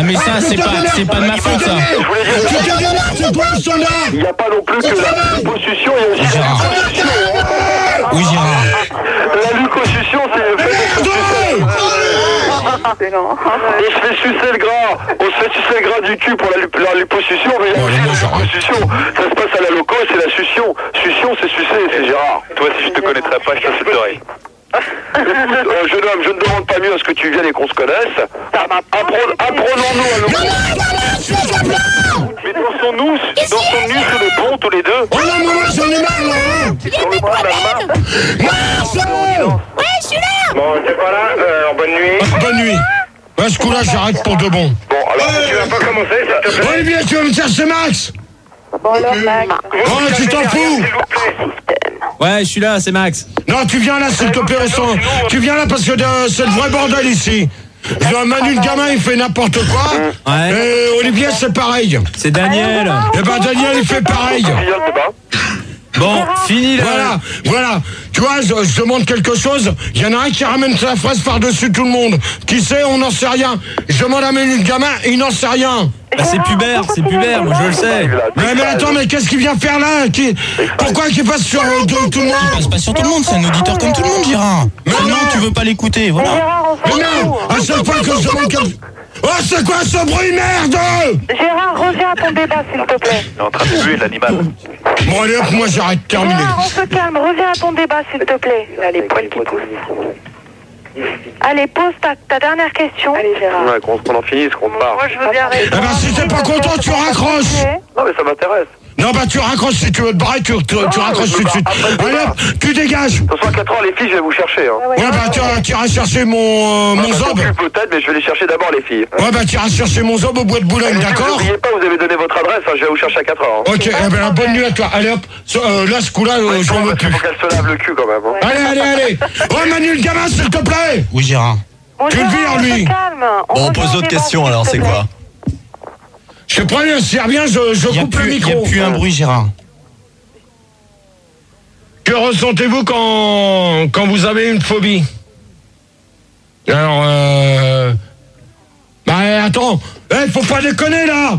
Ah mais ça c'est pas de ma faute ça. C'est quoi le standard? Il n'y a pas non plus que la liposuction, il y a aussi la liposuction. Oui Gérard. La liposuction, c'est le fait de se sucer. On se fait sucer le gras. On se fait sucer le gras du cul pour la liposuction, mais la liposuction, ça se passe à la loco, c'est la succion. Succion, c'est sucer, c'est Gérard. Toi, si je te connaîtrais pas, je t'accepterais. Écoute, jeune homme, je ne demande pas mieux à ce que tu viennes et qu'on se connaisse. Apprenons-nous à nous. Mais dansons-nous sur le pont, tous les deux. Oh non, moi j'en ai marre là. Sur le pont d'Allemagne. Ouais, je suis là. Bon, t'es pas là, bonne nuit. Bonne nuit. À ce coup-là, j'arrête pour de bon. Bon, alors tu vas pas commencer, s'il te plaît. Olivier, tu vas me chercher Max? Bon alors Max. Oh, tu t'en fous? Ouais, je suis là, c'est Max. Non, tu viens là, s'il te plaît, tu viens là parce que c'est le vrai bordel ici. Manu, le gamin, il fait n'importe quoi. Ouais. Et Olivier, c'est pareil. C'est Daniel. Et ben, Daniel, il fait pareil. Bon, fini là. Voilà. Tu vois, je demande quelque chose. Il y en a un qui ramène sa fraise par-dessus tout le monde. Qui sait, on n'en sait rien. Je demande à Manu, le gamin, il n'en sait rien. Bah, c'est pubère, moi je le sais. Mais attends, mais qu'est-ce qu'il vient faire là? Pourquoi qu'il passe sur tout le monde? Il passe pas sur tout le monde, c'est un auditeur comme tout le monde, Gérard. Mais non, tu veux pas l'écouter, voilà. Mais non, à chaque fois que je demande quelque... Oh, c'est quoi ce bruit, merde? Gérard, reviens à ton débat, s'il te plaît. Il est en train de tuer l'animal. Bon, allez hop, moi j'arrête, terminé. Gérard, on se calme, reviens à ton débat, s'il te plaît. Là, les poils qui poussent. Allez, pose ta dernière question. Allez, Gérard. Ouais, qu'on en finisse, qu'on part. Moi, je veux bien Eh ben, si t'es pas content, tu raccroches. Non, mais ça m'intéresse. Non, bah tu raccroches si tu veux te barrer, tu raccroches tout de suite. Allez hop, tu dégages. De toute façon, à 4 heures, les filles, je vais vous chercher. Hein. Ouais, bah tu iras chercher mon zob. Peut-être, mais je vais les chercher d'abord, les filles. Ouais, bah tu iras chercher mon zob au bois de Boulogne, d'accord? N'oubliez pas, vous avez donné votre adresse, hein, je vais vous chercher à 4 heures. Hein. Ok, eh ben bonne nuit à toi. Allez hop, là, ce coup-là, j'en veux plus. Faut qu'elle se lave le cul quand même. Hein. Allez. Oh, Manu, le gamin, s'il te plaît. Oui, Gérard. Bon, Tu le Gérard, vires, on lui. se calme. Bon, on revient pose au d'autres débat, questions, s'il alors, te c'est plaît. quoi? Je préviens, si rien, je coupe le Y a micro. plus un bruit, Gérard. Que ressentez-vous quand vous avez une phobie? Alors, bah attends, faut pas déconner là.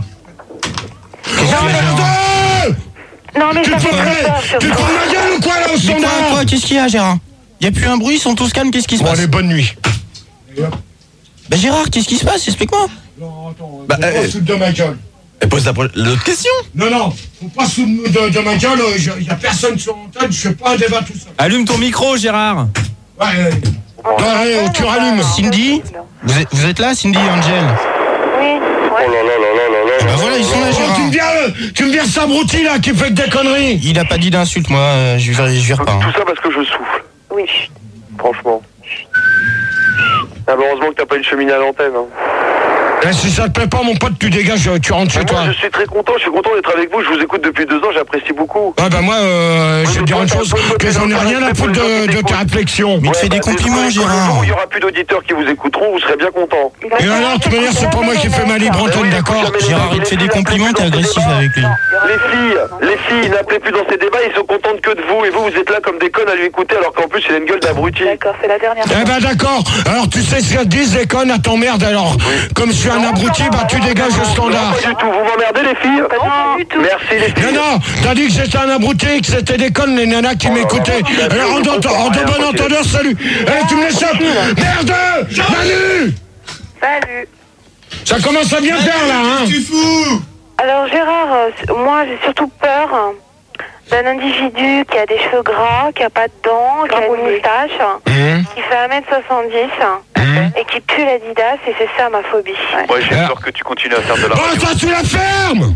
Non, mais ça fait très peur, Tu te surtout. prends ma gueule ou quoi là au Mais standard? quoi, qu'est-ce qu'il y a, Gérard? Y a plus un bruit, ils sont tous calmes, qu'est-ce qui se Bon passe? allez, bonne nuit. Bah Gérard, qu'est-ce qui se passe? Explique-moi. Non, attends, Bah, faut pas se foutre de ma gueule. Pose l'autre question. Non, faut pas se foutre de ma gueule, y a personne sur l'antenne, je fais pas un débat tout seul. Allume ton micro, Gérard. Ouais, allez, tu rallumes. Cindy, vous êtes là, Cindy et Angel? Oui, Oh ouais. là. Bah voilà, ils sont là, Gérard. Tu me vires ça abruti là, qui fait que des conneries. Il a pas dit d'insulte, moi, je vire pas. Hein. Tout ça parce que je souffle, Oui. franchement. Ah, bah, heureusement que t'as pas une cheminée à l'antenne. Hein. Si ça te plaît pas, mon pote, tu dégages, tu rentres chez toi. Moi, je suis très content, je suis content d'être avec vous, je vous écoute depuis 2 ans, j'apprécie beaucoup. Ah bah moi, je vais te dire une chose, que j'en ai rien à foutre de ta réflexion. Mais il te fait des compliments, Le jour Gérard. où il y aura plus d'auditeurs qui vous écouteront, vous serez bien content. Et alors, de toute manière, c'est pas moi qui fais ma libre antenne, d'accord? Gérard, il te fait des compliments, t'es agressif avec lui. Les filles, n'appelez plus dans ces débats, ils sont contentes que de vous, et vous êtes là comme des connes à lui écouter, alors qu'en plus, il a une gueule d'abruti. D'accord, c'est la dernière fois. Eh ben d'accord, alors tu sais ce qu'elles disent les connes, à t'emmerde alors. Comme je suis un abruti, bah tu dégages le standard. Pas du tout, vous m'emmerdez les filles? Non, du tout. Merci les filles. Non, t'as dit que j'étais un abruti, que c'était des connes, les nanas qui m'écoutaient. Alors en de bon entendeur, salut. Eh, tu me l'échappes. Merde, Manu. Salut. Ça commence à bien faire là, hein. Tu fous? Alors Gérard, moi j'ai surtout peur d'un individu qui a des cheveux gras, qui a pas de dents, qui a une moustache, qui fait 1m70 et qui pue l'Adidas, et c'est ça ma phobie. Ouais, j'ai peur que tu continues à faire de la Oh, toi tu la fermes.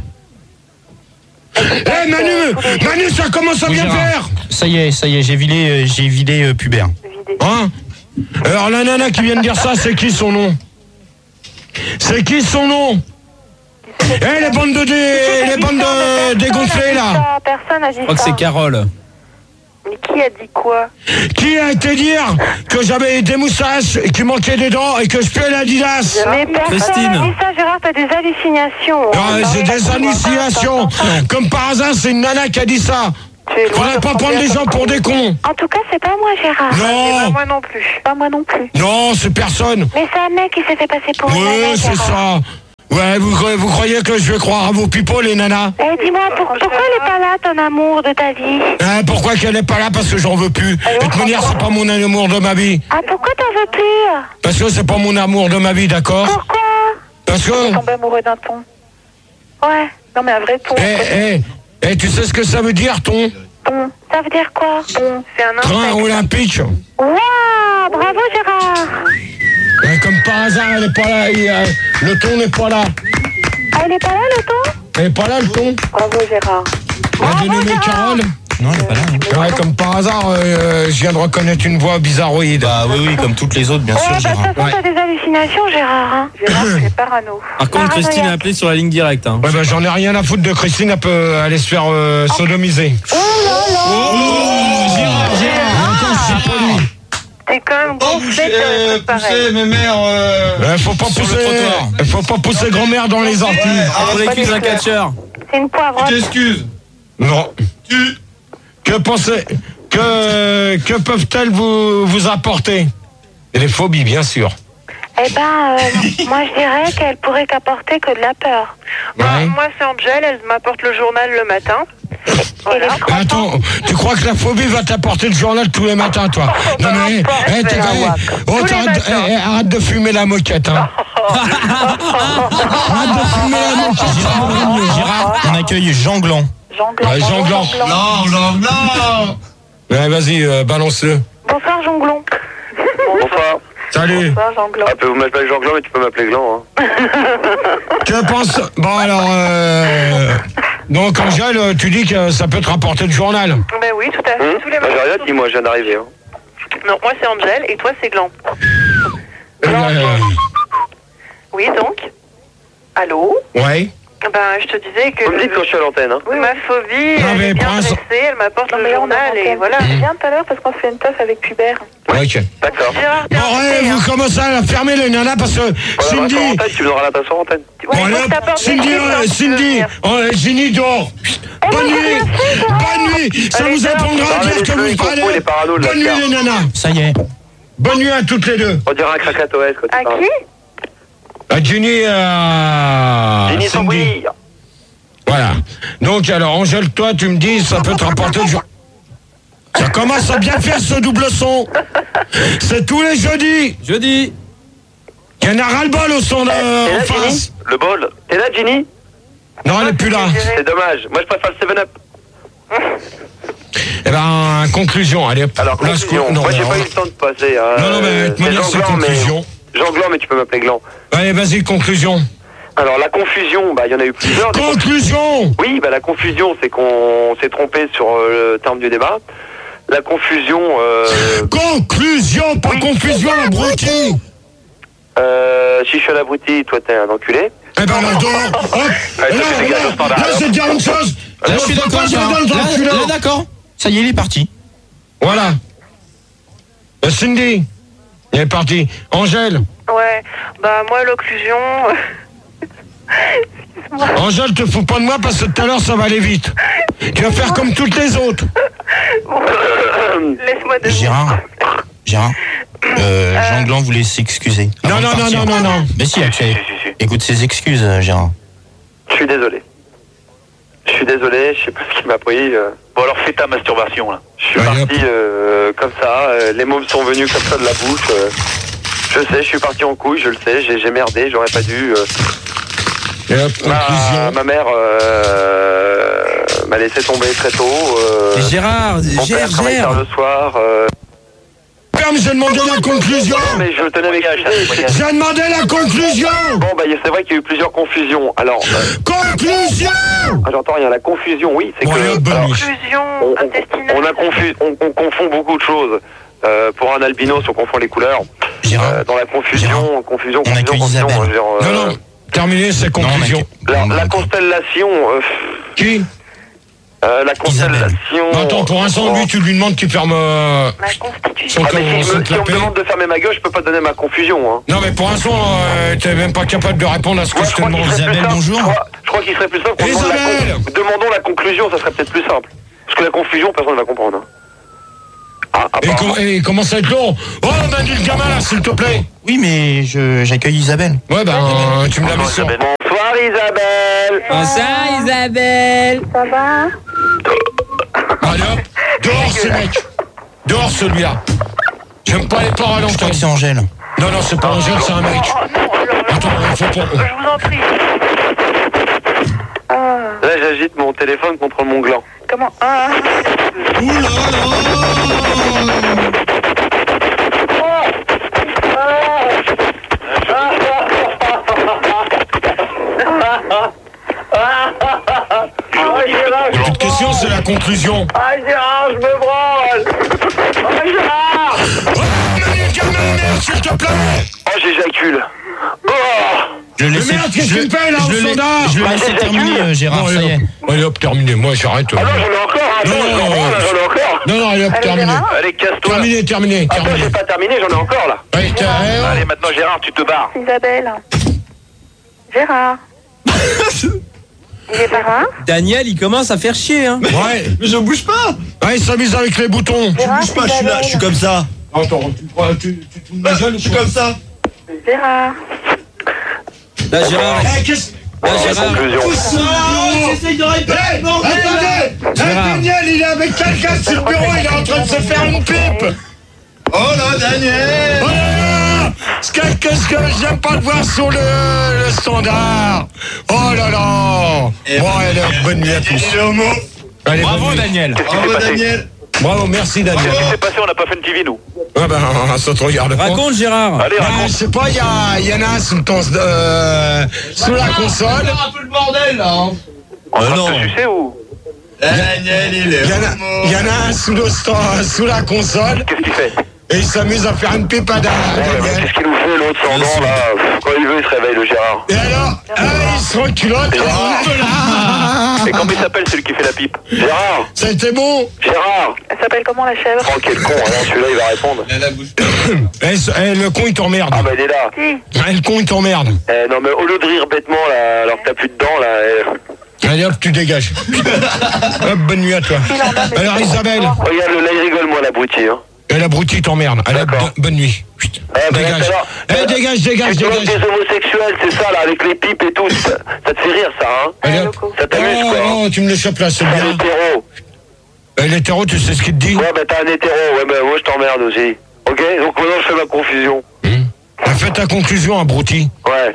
Eh Manu, ça commence à Oui, bien Gérard. faire. Ça y est, j'ai vidé Pubert. Hein? Alors la nana qui vient de dire ça, c'est qui son nom? C'est qui son nom? Eh, les bandes de dégonflées là. Personne a dit Je crois que ça. c'est Carole. Mais qui a dit quoi? Qui a été dire que j'avais des moustaches et qu'il manquait des dents et que je puais l'Adidas? Mais personne Christine. n'a dit ça, Gérard, t'as des hallucinations. J'ai des hallucinations. Comme par hasard, c'est une nana qui a dit ça. Faudrait pas prendre les gens pour des cons. En tout cas, c'est pas moi, Gérard. Non. Moi non plus. Pas moi non plus. Non, c'est personne. Mais c'est un mec qui s'est fait passer pour une Ouais, nana, c'est Gérard. ça. Ouais, vous croyez que je vais croire à vos pipeaux, les nanas? Eh, dis-moi, pourquoi elle est pas là, ton amour de ta vie? Pourquoi qu'elle est pas là? Parce que j'en veux plus. De toute manière, c'est pas mon amour de ma vie. Ah, pourquoi t'en veux plus? Parce que c'est pas mon amour de ma vie, d'accord? Pourquoi? Parce que... Je suis tombée amoureux d'un ton. Ouais. Non, mais un vrai ton. Tu sais ce que ça veut dire, ton? Ton. Ça veut dire quoi? Ton. C'est un Train insecte. olympique. Waouh, bravo Gérard. Comme par hasard, elle est pas là. Le ton n'est pas là. Ah, il est pas là le ton? Elle est pas là, le ton. Bravo, Gérard. Elle a dénommé Carole. Non, elle est pas là. Hein. Ouais, comme par hasard, je viens de reconnaître une voix bizarroïde. Bah oui, comme toutes les autres, bien sûr, Ouais, bah de Gérard. toute façon, t'as des hallucinations, Gérard. Hein. Gérard, c'est parano. Par contre, Christine a appelé sur la ligne directe. Hein. Ouais, bah j'en ai rien à foutre de Christine, elle peut aller se faire sodomiser. Oh là là. Encore, je suis poli. T'es quand même gonflé que pareil. mes mères. Faut pas pousser grand-mère dans les orties. On accuse un catcheur. C'est une poivrotte. T'excuses. Non. Que peuvent-elles vous apporter? Et les phobies, bien sûr. Eh ben, moi je dirais qu'elle pourrait qu'apporter que de la peur. Ouais. Moi, c'est Angèle, elle m'apporte le journal le matin. Voilà. Attends, tu crois que la phobie va t'apporter le journal tous les matins, toi? Non mais, arrête de fumer la moquette, hein. Arrête de fumer la moquette. Gérard, on accueille Jean Gland. Jean Gland. Ouais, Jean Gland. Non. Ouais, vas-y, balance-le. Bonsoir Jonglon. Bonsoir. Salut. Bonsoir, Jean Gland. Ah, tu peux vous m'appeler Jean Gland, mais tu peux m'appeler Gland. Hein. Que penses... Bon, alors... Donc, Angèle, tu dis que ça peut te rapporter le journal. Ben oui, tout à fait. Tous les J'ai matins. rien dit, moi, je viens d'arriver. Hein. Non, moi, c'est Angèle et toi, c'est Gland. Oui, donc. Allô? Ouais. Ben, je te disais que... Vous me dites quand je suis à l'antenne. Hein. Ma phobie, Non, elle mais est bien pour l'instant- dressée, elle m'apporte le journal et voilà. Viens tout à l'heure parce qu'on fait une teuf avec Hubert. Ok. D'accord. Gérard, t'es Bon, invité, ouais, hein. vous commencez à fermer les nanas parce que Voilà, Cindy... en antenne, tu me donneras la tasse en antenne. Ouais, Bon, il faut allez, que t'apportes des Cindy, chiffres, hein, si tu veux Cindy, venir. Ginny dehors. Bonne nuit. Bonne nuit. Ça Allez, vous apprendra à Allez, dire que les vous feux, parlez. il est parano, le Bonne nuit Lascar. les nanas. Ça y est. Bonne nuit à toutes les deux. On dirait un Krakatoès quand tu À parles. qui? À Ginny, Ginny sans Cindy. bouillir. Voilà. Donc alors, Angèle, toi, tu me dis, ça peut te rapporter le jour. Ça commence à bien faire ce double son. C'est tous les jeudis. Jeudi. Il y en a ras-le-bol au son T'es en là, face. Ginny? Le bol. T'es là, Ginny? Non, elle n'est plus là. C'est dommage. Moi, je préfère le 7-Up. Eh ben, conclusion. Allez, hop. Alors, Là, conclusion. non, Moi, j'ai non, pas eu le temps de passer. Non, mais de toute manière, c'est Jean Gland, conclusion. mais... Jean Gland, mais tu peux m'appeler Gland. Allez, vas-y, conclusion. Alors, la confusion, bah, il y en a eu plusieurs. des Conclusion. Oui, bah, la confusion, c'est qu'on s'est trompé sur le terme du débat. La confusion... Conclusion, pas confusion, abruti. Si je suis un abruti, toi, t'es un enculé. Eh ben, là, dehors. Hop. Allez, ça, c'est gage au standard, Là, alors. c'est dire une chose. Là, je suis d'accord, Gérard. Là, d'accord. Ça y est, il est parti. Voilà. Cindy, il est parti. Angèle. Ouais, bah moi, l'occlusion... Angèle, te fous pas de moi parce que tout à l'heure, ça va aller vite. Tu vas faire comme toutes les autres. Laisse-moi de... Gérard. Jean Gland voulait s'excuser. Non, non, non, non, non, non. Mais si, Si. écoute ses excuses, Gérard. Je suis désolé. Je sais pas ce qui m'a pris. Bon, alors fais ta masturbation, là. Je suis Ouais, parti comme ça, les mots me sont venus comme ça de la bouche. Je sais, je suis parti en couille, je le sais, j'ai merdé, j'aurais pas dû. Et hop, conclusion. Ma mère m'a laissé tomber très tôt. Gérard, Mon père travaille tard le soir. Ferme, j'ai demandé la conclusion. Non, mais je tenais à m'excuser. J'ai demandé la conclusion. Bon, bah, c'est vrai qu'il y a eu plusieurs confusions. Alors, Conclusion. j'entends rien. La confusion, oui, c'est Bon, allez, hop, que. bonne alors, nuit. Occlusion intestinale. on confond beaucoup de choses. Pour un albinos, on confond les couleurs. Gérard. Dans la confusion, confusion. On accueille Isabelle. Non, non. Terminé, c'est conclusion. La constellation. Qui? La constellation. Non, attends, pour l'instant, lui, tu lui demandes qu'il ferme La constitution. son Ah, mais si on me clapet. demande de fermer ma gueule, je peux pas donner ma confusion. Hein. Non, mais pour l'instant, t'es même pas capable de répondre à ce que Moi, je te demande. Isabelle, bonjour. Je crois qu'il serait plus simple qu'on demande Isabelle. demandons la conclusion, ça serait peut-être plus simple. Parce que la confusion, personne ne va comprendre. Hein. Ah, apparemment. Et comment ça va être long? Oh, Manu le gamin, là, s'il te plaît. Oui, mais j'accueille Isabelle. Ouais, bah, tu me la mets sur. M'en fous, Isabelle. Bonsoir Isabelle. Ça va? Allez hop, dehors ce mec. Dehors celui-là. J'aime pas les paroles en Je crois que c'est Angèle. Non, non, c'est pas Angèle, c'est un mec. Attends, il faut pas... Je vous en prie. Là, j'agite mon téléphone contre mon gland. Comment? Plus de questions, c'est la conclusion. Ah, Gérard, je me branle. Ah, Gérard. Oh, Manu, s'il te plaît. Oh, j'éjacule. Oh. Je le laisse. merde, qu'est-ce que tu fais là au standard? Je le laisse terminer, Gérard, Non, ça y est. Allez hop, terminé, moi j'arrête. Ah non, j'en ai encore. Attends, Non, je me branle, là, j'en ai encore. Non, non, allez hop, terminé. Allez, casse-toi. Terminé. Attends, j'ai pas terminé, j'en ai encore là. Allez, Allez, maintenant Gérard, tu te barres. Isabelle. Gérard. Il est pas rare? Daniel, il commence à faire chier, hein. Ouais. Mais je bouge pas. Ouais, il s'amuse avec les boutons. Je bouge pas, je suis là, je suis comme ça. Attends, tu te fous de ma gueule ou Je suis quoi? comme ça. Gérard. Là, Gérard. Qu'est-ce Là, Gérard. Conclusion. J'essaye de répéter, bordel. Attendez, Daniel, il est avec quelqu'un sur le bureau, il est en train de se faire une pipe. Oh là, Daniel. Oh là là, qu'est-ce que j'aime pas te voir sur le standard. Oh là là. Bon, allez, bonne nuit à tous. Il est homo. Allez, Bravo, bonne nuit. Daniel. Qu'est-ce qui s'est Bravo, passé? Daniel. Bravo, merci Daniel. Qu'est-ce qui s'est passé? On n'a pas fait une TV, nous. Ah ben, ça te regarde pas. Raconte, Gérard. Allez, Ben, je raconte. sais pas, il y en a sous la console. un peu le bordel là. On va non. te sucer ou? Daniel, il est Il y en a un sous la console Qu'est-ce qu'il fait? et il s'amuse à faire une pipe à Ouais, mais Daniel. qu'est-ce qu'il nous fait, l'autre sans dents, là? Quand il veut, il se réveille, le Gérard. Et alors, il se reculotte. Et comment il s'appelle, celui qui fait la pipe? Gérard. Ça a été bon. Gérard. Elle s'appelle comment la chèvre? Oh, quel con, alors celui-là, il va répondre. Il a la bouche. Le con il t'emmerde. Ah, bah, il est là. Le con il t'emmerde. Non, mais au lieu de rire bêtement, là, alors que t'as plus de dents, là. Allez hop, tu dégages. Hop, bonne nuit à toi. Alors Isabelle, Regarde, là, il rigole, moi, l'abruti, hein. et l'abruti t'emmerde. Allez hop, D'accord. bonne nuit. Chut. Bah, Dégage. Dégage. Tu te moques des homosexuels, c'est ça, là, avec les pipes et tout. Ça te fait rire, ça, hein? Allez hop. Ça t'amuse, quoi. Hein? Oh, tu me le chopes là, c'est T'es un bien. hétéro. L'hétéro, tu sais ce qu'il te dit? Ouais, bah, t'es un hétéro. Ouais, bah, moi, je t'emmerde aussi. Ok? Donc, maintenant, je fais ma confusion. Fais ta conclusion, abruti. Ouais.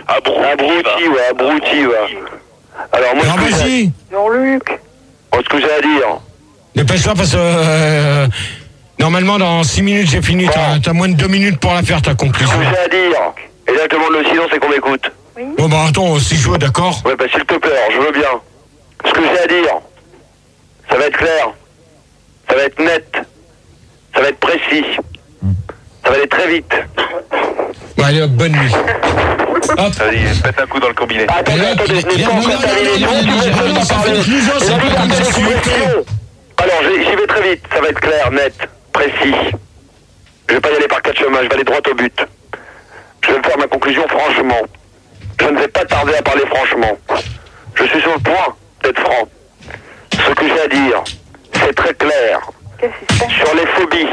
Abruti, ouais. Alors, moi, Alors vas-y, Jean-Luc. ce que j'ai à dire. dépêche-toi parce que normalement dans 6 minutes j'ai fini. T'as moins de 2 minutes pour la faire ta Ce conclusion. que j'ai à dire. Et là, je demande le silence et qu'on m'écoute. Bon bah attends, si je veux, d'accord. Ouais, bah, s'il te plaît, alors, je veux bien. Ce que j'ai à dire, ça va être clair. Ça va être net. Ça va être précis. Ça va aller très vite. Bon, allez hop, bonne nuit. Hop. Vas-y, pète un coup dans le combiné. Attendez, Et là, je n'ai pas encore terminé. Conclusion, c'est pas comme ça, s'il vous plaît. Alors, j'y vais très vite. Ça va être clair, net, précis. Je vais pas y aller par 4 chemins, je vais aller droit au but. Je vais me faire ma conclusion franchement. Je ne vais pas tarder à parler franchement. Je suis sur le point d'être franc. Ce que j'ai à dire, c'est très clair. Sur les phobies,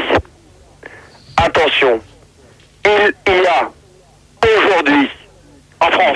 attention, il y a aujourd'hui, en France,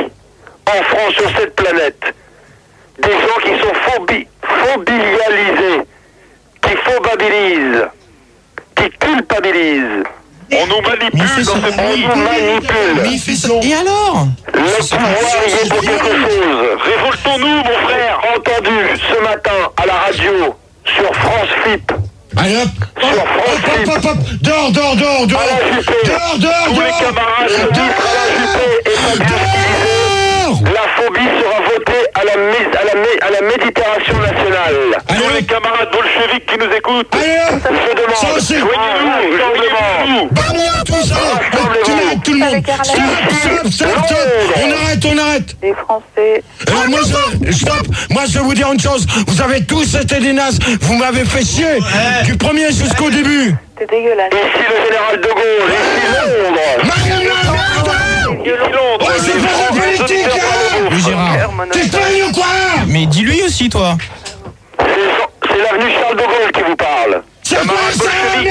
sur cette planète, des gens qui sont phobialisés, qui phobabilisent, qui culpabilisent. On nous manipule dans ce monde. On nous manipule. Mais il fait ça. Et alors? Le pouvoir y est pour quelque chose. Révoltons-nous, mon frère. Entendu ce matin à la radio sur France FIP. Allez hop. Sur France FIP. Hop. Dehors. À la Juppé. Tous les camarades se disent à la Juppé et Fabien disait, la phobie sera votée à la méditation nationale. Tous les camarades bolcheviques qui nous écoutent, Allez hop. je demande, Ça aussi. joignez-vous. Parlez-moi tout ça. Tu m'arrêtes tout le monde. Stop. On arrête. Les Français. Alors moi je vais vous dire une chose. Vous avez tous été des nazes. Vous m'avez fait chier du premier jusqu'au début. C'est dégueulasse. Ici le général de Gaulle, ici Londres. Ici Londres. Oh, c'est pas de politique, hein. Oui, Gérard. T'es fini ou quoi? Mais dis-lui aussi, toi. C'est l'avenue Charles de Gaulle qui vous parle. C'est quoi ça, merde?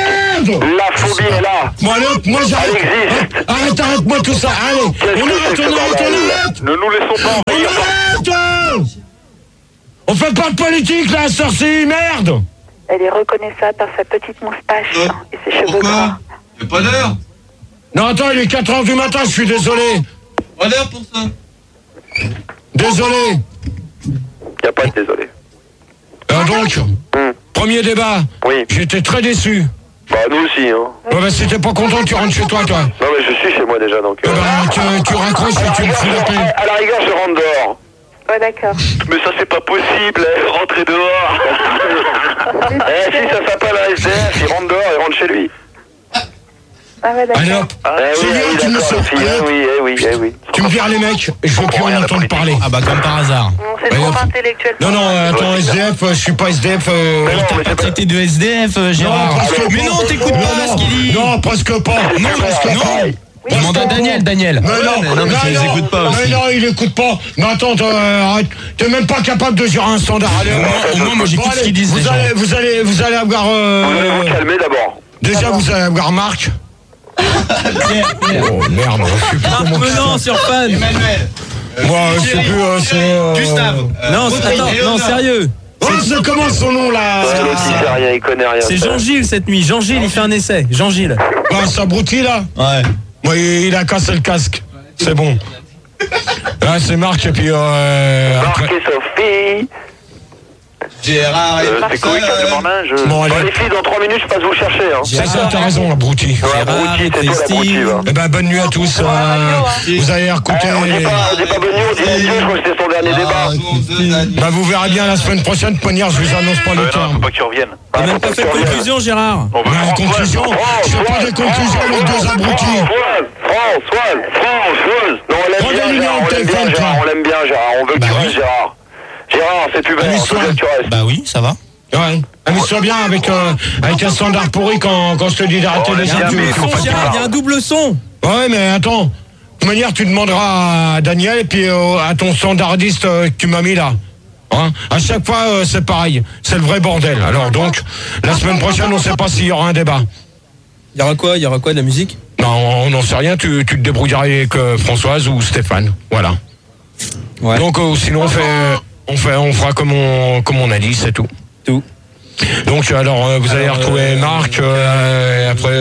merde. La phobie est là. Moi, j'arrête. Elle existe. Arrête-moi tout ça. Allez, on arrête. Ne nous laissons pas envahir par... Arrête. On fait pas de politique, là, sorcier, merde. Elle est reconnaissable par sa petite moustache et ses cheveux gras. Y'a pas d'heure. Non, attends, il est 4h du matin, je suis désolé. Pas d'heure pour ça. Désolé. Y'a pas de désolé. Donc, premier débat. Oui. J'étais très déçu. Bah, nous aussi, hein. Ouais, bah, si t'es pas content, tu rentres chez toi, toi. Non, mais je suis chez moi déjà, donc... Bah, tu raccroches et tu me fous la paix. À la rigueur, je rentre dehors. Ouais, d'accord. Mais ça, c'est pas possible, rentrer dehors. Si, ça s'appelle un SDF, il rentre dehors, il rentre chez lui. Ah ouais, d'accord. Allez hop. Oui, tu me d'accord, sors. fille, oui. Tu me vires les mecs, et je veux plus en entendre parler. Ah bah comme par hasard. C'est Allez, trop hop. intellectuel. Non, non, SDF, je suis pas SDF. Mais non, mais c'est pas... Traité de SDF, Gérard. presque Mais pas. non, t'écoutes pas ce qu'il dit. Non, presque pas. Non, demande à Daniel. Mais non, il écoute pas. Mais attends, arrête. T'es même pas capable de gérer un standard. Allez, Au moins, moi j'écoute ce qu'ils disent. vous allez avoir. Vous allez vous calmer d'abord. Déjà, vous allez avoir Marc. Oh merde, je sais plus comment. Menant sur fan. Emmanuel. Moi, je sais plus, c'est. Gustave. Non, attends, non, sérieux. Oh, c'est comment son nom là L'autre, il sait rien, il connaît rien. C'est Jean-Gilles cette nuit. Jean-Gilles, il fait un essai. Jean-Gilles. Bah, ça abruti là. Ouais. Moi, il a cassé le casque. C'est bon. Là, c'est Marc et puis. Marc Après... et Sophie. Gérard et C'est quoi, Bon, allez. les filles, dans 3 minutes, je passe vous chercher. Hein. C'est ça, t'as raison, l'abruti. Ouais, Brouti, c'est toi l'abruti, va. Eh ben, bonne nuit à tous. Vous allez écouter. On dit pas bonne nuit, on dit adieu, je crois que c'était son dernier débat. Bah, vous verrez bien la semaine prochaine. Poignard, je vous annonce pas le Non, faut terme. pas que tu reviennes. T'as même pas fait de conclusion, Gérard. On veut La conclusion, je fais pas des conclusions avec deux abrutis. Françoise. Non, on l'aime bien, Gérard, on l'aime bien, Gérard. On veut que tu restes, Gérard. Gérard, c'est plus belle, on veut que tu restes. Bah oui, ça va. Ouais. Amuse-toi bien avec un standard pourri quand je te dis d'arrêter les Il y a un double son, Gérard. Il y a un double son. Ouais, mais attends. De toute manière, tu demanderas à Daniel et puis à ton standardiste que tu m'as mis là. Hein, à chaque fois, c'est pareil. C'est le vrai bordel. Alors donc, la semaine prochaine, on ne sait pas s'il y aura un débat. Il y aura quoi de la musique? Non, on n'en sait rien. Tu te débrouilleras avec Françoise ou Stéphane. Voilà. Ouais. Donc, sinon, on fera comme on a dit, c'est tout. Tout. Donc, alors, vous allez retrouver Marc, et après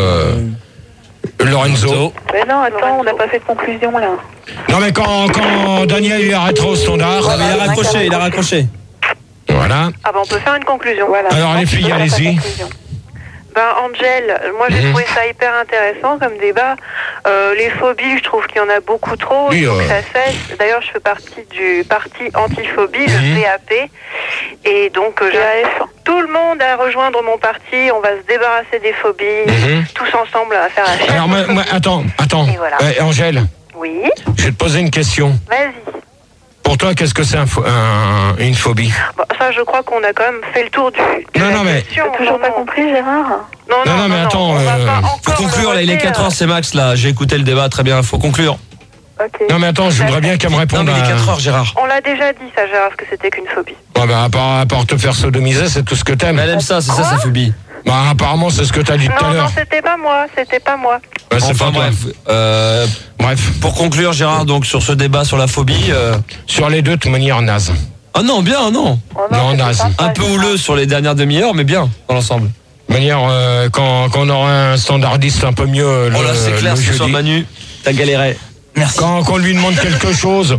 Lorenzo. Mais non, attends, on n'a pas fait de conclusion là. Non, mais quand Daniel il arrêtera au standard. Ah, mais il a raccroché. Voilà. Ah bah on peut faire une conclusion. Voilà. Alors, les filles, allez-y. Ben Angel, moi j'ai trouvé ça hyper intéressant comme débat. Les phobies, je trouve qu'il y en a beaucoup trop. Oui, il faut que ça cesse. D'ailleurs, je fais partie du parti antiphobie, le PAP. Et donc, j'invite tout le monde à rejoindre mon parti. On va se débarrasser des phobies, tous ensemble à faire la chaîne. Alors, moi, attends. Et voilà. Angèle, Oui, je vais te poser une question. vas-y. Pour toi, qu'est-ce que c'est une phobie? Bon, ça, je crois qu'on a quand même fait le tour de Non, la non, mais- question. T'as toujours pas compris, Gérard? Non, mais attends, on va pas Faut encore conclure, le là, il est refaire. 4h, c'est max, là. J'ai écouté le débat, très bien, faut conclure. Ok. Non, mais attends, je voudrais bien qu'elle me Non, réponde mais il est à... 4h, Gérard. On l'a déjà dit, ça, Gérard, ce que c'était qu'une phobie. Ouais, bah, à part te faire sodomiser, c'est tout ce que t'aimes. Mais elle aime ça, c'est ça sa phobie. Bah, apparemment, c'est ce que t'as dit tout à Non, l'heure. c'était pas moi, c'était pas moi. Ouais, c'est Enfin, pas toi. bref. Bref. Pour conclure, Gérard, donc sur ce débat sur la phobie. Sur les deux, de toute manière, naze. Ah non, bien, non. Oh Non, c'était naze. sympa, Un peu Gérard. houleux sur les dernières demi-heures, mais bien, dans l'ensemble. De manière, quand on aura un standardiste un peu mieux Oh là, c'est clair, le ce soir, jeudi. Manu, t'as galéré. Merci. Quand on lui demande quelque chose,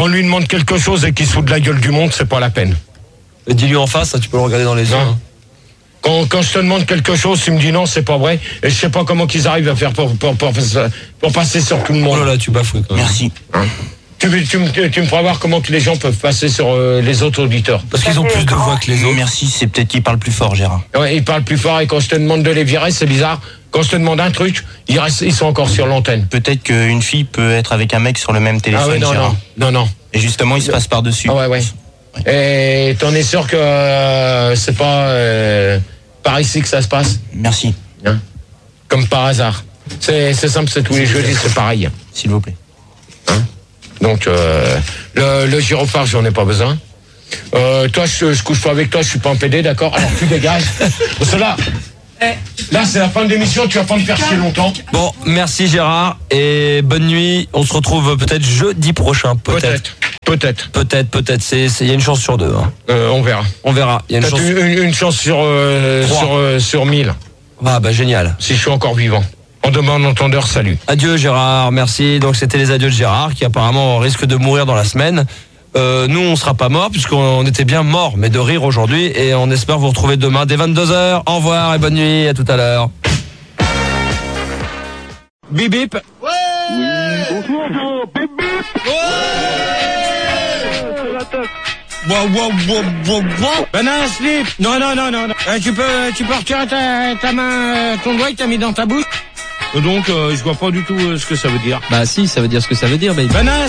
et qu'il se fout de la gueule du monde, c'est pas la peine. Et dis-lui en face, ça, tu peux le regarder dans les yeux. Non. hein. Quand je te demande quelque chose, tu me dis non, c'est pas vrai, et je sais pas comment qu'ils arrivent à faire pour passer sur tout le Oh monde. là là, tu bafoues quand même. Merci. Tu me feras voir comment que les gens peuvent passer sur les autres auditeurs. Parce qu'ils ont plus de voix que les autres. Merci, c'est peut-être qu'il parle plus fort, Gérard. Ouais, ils parlent plus fort, et quand je te demande de les virer, c'est bizarre. Quand je te demande un truc, ils sont encore sur l'antenne. Peut-être qu'une fille peut être avec un mec sur le même téléphone, Ah ouais, non, Gérard. non. Et justement, il se passe par-dessus. Ah ouais. Et t'en es sûr que c'est pas par ici que ça se passe, Merci, hein? Comme par hasard. C'est simple, c'est tous les jeudis, c'est pareil. s'il vous plaît. Donc, le gyrophare, j'en ai pas besoin. Toi, je couche pas avec toi, je suis pas un PD, d'accord? Alors, tu dégages. Cela, Là, c'est la fin de l'émission, tu vas pas me faire chier longtemps. Bon, merci Gérard et bonne nuit. On se retrouve peut-être jeudi prochain, peut-être. Peut-être. Il y a une chance sur 2. Hein. On verra. Il y a une chance sur 1000. Ah bah génial. Si je suis encore vivant. En demande entendeur, salut. Adieu Gérard, merci. Donc c'était les adieux de Gérard qui apparemment risque de mourir dans la semaine. Nous on sera pas morts puisqu'on était bien morts, mais de rire aujourd'hui, et on espère vous retrouver demain dès 22h. Au revoir et bonne nuit, à tout à l'heure. Bip bip. Ouais. Oui, bonjour, bip bip. Banana slip. Non. Tu peux retirer ta main, ton doigt que t'as mis dans ta bouche. Donc je vois pas du tout ce que ça veut dire. Bah si, ça veut dire ce que ça veut dire, baby. Banana